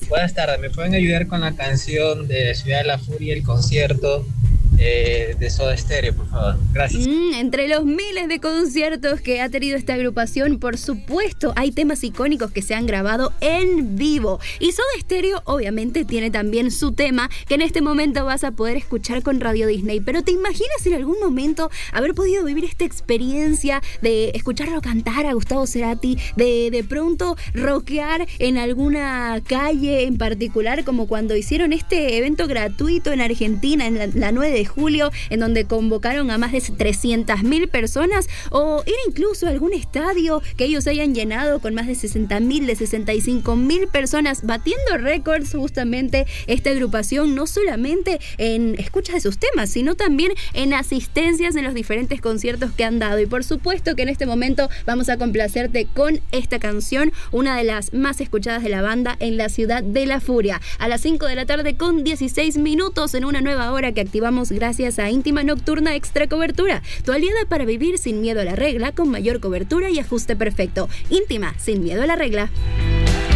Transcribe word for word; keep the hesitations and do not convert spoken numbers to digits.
Buenas tardes, ¿me pueden ayudar con la canción de Ciudad de la Furia, el concierto eh, de Soda Stereo, por favor? Gracias. Mm, entre los miles de conciertos que ha tenido esta agrupación, por supuesto, hay temas icónicos que se han grabado en vivo. Y Soda Stereo, obviamente, tiene también su tema que en este momento vas a poder escuchar con Radio Disney. Pero ¿te imaginas en algún momento haber podido vivir esta experiencia de escucharlo cantar a Gustavo Cerati, de de pronto rockear en alguna calle en particular, como cuando hicieron este evento gratuito en Argentina, en la, la nueve de julio, en donde convocaron a más de trescientas mil personas, o ir incluso a algún estadio que ellos hayan llenado con más de sesenta mil, de sesenta y cinco mil personas, batiendo récords justamente esta agrupación, no solamente en escucha de sus temas, sino también en asistencias en los diferentes conciertos que han dado. Y por supuesto que en este momento vamos a complacerte con esta canción, una de las más escuchadas de la banda, En la Ciudad de la Furia, a las cinco de la tarde con dieciséis minutos, en una nueva hora que activamos gracias a Íntima Nocturna Extra Cobertura, tu aliada para vivir sin miedo a la regla, con mayor cobertura y ajuste perfecto. Íntima, sin miedo a la regla.